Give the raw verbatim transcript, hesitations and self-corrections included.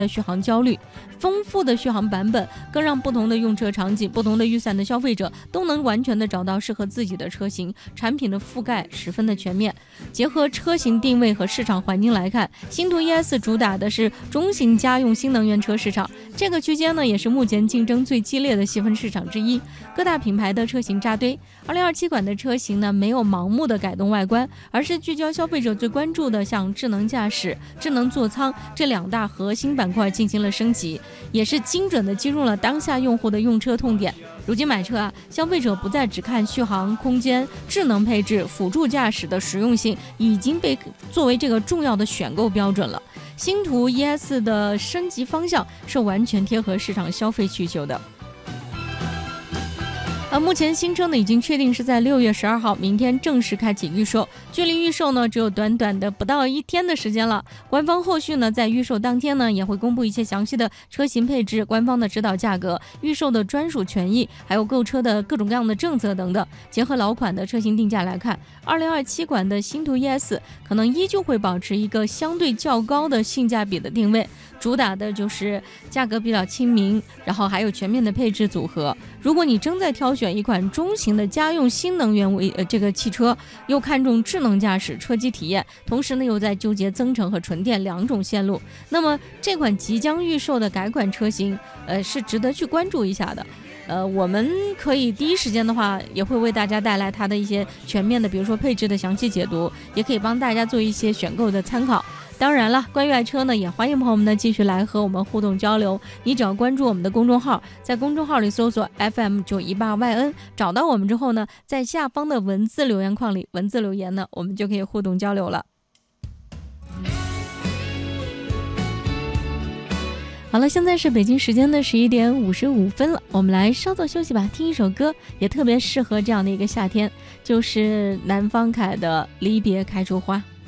的续航焦虑。丰富的续航版本更让不同的用车场景、不同的预算的消费者都能完全的找到适合自己的车型，产品的覆盖十分的全面。结合车型定位和市场环境来看，星途 E S 主打的是中型家用新能源车市场，这个区间呢也是目前竞争最激烈的细分市场之一，各大品牌的车型扎堆。二零二七款的车型呢没有盲目的改动外观，而是聚焦消费者最关注的像智能驾驶、智能座舱这两大核心板块进行了升级，也是精准的击中了当下用户的用车痛点。如今买车啊，消费者不再只看续航、空间、智能配置、辅助驾驶的实用性，已经被作为这个重要的选购标准了。星途 E S 的升级方向是完全贴合市场消费需求的。而目前新车呢已经确定是在六月十二号，明天正式开启预售，距离预售呢只有短短的不到一天的时间了。官方后续呢在预售当天呢也会公布一些详细的车型配置、官方的指导价格、预售的专属权益，还有购车的各种各样的政策等等。结合老款的车型定价来看，二零二七款的星途 E S 可能依旧会保持一个相对较高的性价比的定位，主打的就是价格比较亲民，然后还有全面的配置组合。如果你正在挑选一款中型的家用新能源为呃这个汽车，又看重智能驾驶、车机体验，同时呢又在纠结增程和纯电两种线路，那么这款即将预售的改款车型，呃是值得去关注一下的。呃，我们可以第一时间的话，也会为大家带来它的一些全面的，比如说配置的详细解读，也可以帮大家做一些选购的参考。当然了，关于爱车呢，也欢迎朋友们呢继续来和我们互动交流。你只要关注我们的公众号，在公众号里搜索 F M 九一八 Y N， 找到我们之后呢，在下方的文字留言框里文字留言呢，我们就可以互动交流了。好了，现在是北京时间的十一点五十五分了，我们来稍作休息吧，听一首歌，也特别适合这样的一个夏天，就是南方凯的《离别开出花》。